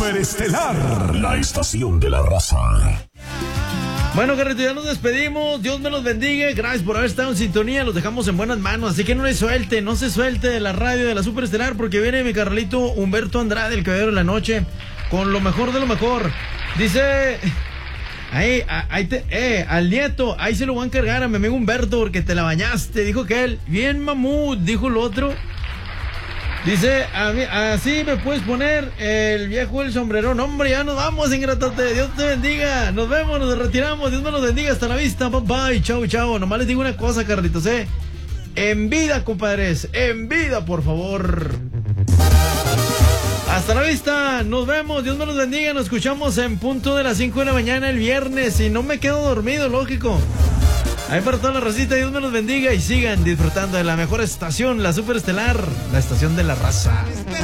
Superestelar, la estación de la raza. Bueno, Carlito, ya nos despedimos. Dios me los bendiga. Gracias por haber estado en sintonía. Los dejamos en buenas manos. Así que no se suelte de la radio de la Superestelar, porque viene mi Carlito Humberto Andrade, el caballero de la noche, con lo mejor de lo mejor. Dice... al nieto, ahí se lo voy a encargar a mi amigo Humberto porque te la bañaste, dijo que él. Bien mamut, dijo el otro. Dice, así me puedes poner el viejo el sombrerón. Hombre, ya nos vamos, ingratote. Dios te bendiga. Nos vemos, nos retiramos. Dios me los bendiga. Hasta la vista. Bye bye. Chau, chau. Nomás les digo una cosa, Carlitos, En vida, compadres. En vida, por favor. Hasta la vista. Nos vemos. Dios me los bendiga. Nos escuchamos en punto de las 5 de la mañana el viernes. Y no me quedo dormido, lógico. Ahí para toda la racita, Dios me los bendiga y sigan disfrutando de la mejor estación, la Superestelar, la estación de la raza.